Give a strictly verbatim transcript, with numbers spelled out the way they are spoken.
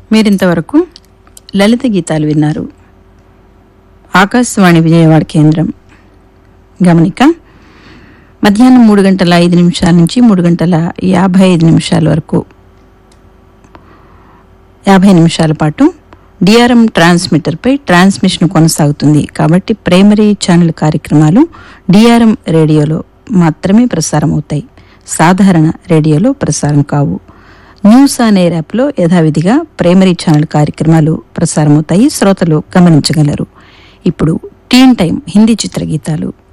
మీరింతవరకు లలిత గీతాలు విన్నారు. ఆకాశవాణి విజయవాడ కేంద్రం. గమనిక, మధ్యాహ్నం మూడు గంటల ఐదు నిమిషాల నుంచి మూడు గంటల యాభై ఐదు నిమిషాల వరకు యాభై నిమిషాల పాటు డిఆర్ఎం ట్రాన్స్మిటర్పై ట్రాన్స్మిషన్ కొనసాగుతుంది. కాబట్టి ప్రైమరీ ఛానల్ కార్యక్రమాలు డిఆర్ఎం రేడియోలో మాత్రమే ప్రసారం అవుతాయి, సాధారణ రేడియోలో ప్రసారం కావు. న్యూస్ ఆన్ ఎయిర్ యాప్లో యథావిధిగా ప్రైమరీ ఛానల్ కార్యక్రమాలు ప్రసారమవుతాయి, శ్రోతలు గమనించగలరు. ఇప్పుడు టీన్ టైం హిందీ చిత్రగీతాలు.